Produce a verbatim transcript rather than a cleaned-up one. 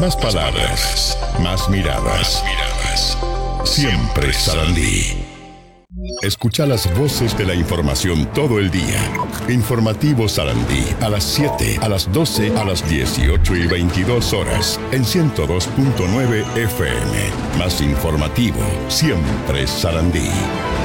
Más palabras, más miradas. Siempre Sarandí. Escucha las voces de la información todo el día. Informativo Sarandí, a las siete, a las doce, a las dieciocho y veintidós horas, en ciento dos punto nueve F M. Más informativo, siempre Sarandí.